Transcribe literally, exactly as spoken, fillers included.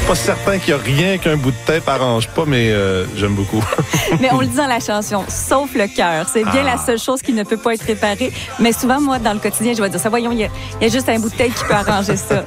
pas certain qu'il y a rien qu'un bout de tête arrange pas, mais euh, j'aime beaucoup. Mais on le dit dans la chanson, sauf le cœur. C'est bien ah. la seule chose qui ne peut pas être réparée. Mais souvent, moi, dans le quotidien, je vais dire ça. Voyons, il y, y a juste un bout de tête qui peut arranger ça.